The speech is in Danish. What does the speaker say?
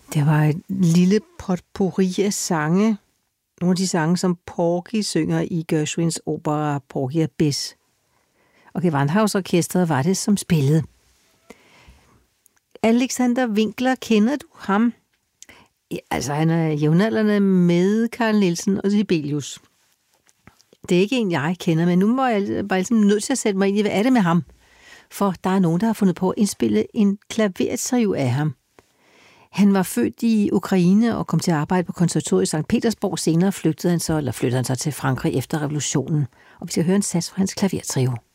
Det var et lille potpourri af sange. Nogle af de sange, som Porgy synger i Gershwins opera Porgy og Bess. Og Gewandhausorkestret var det, som spillede. Alexander Winkler, kender du ham? Altså, han er jævnaldrende med Carl Nielsen og Sibelius. Det er ikke en, jeg kender, men nu må jeg bare nødt til at sætte mig ind i, hvad er det med ham? For der er nogen, der har fundet på at indspille en klavertrio af ham. Han var født i Ukraine og kom til at arbejde på konservatoriet i St. Petersborg. Senere flyttede han så til Frankrig efter revolutionen. Og vi skal høre en sats fra hans klavertrio.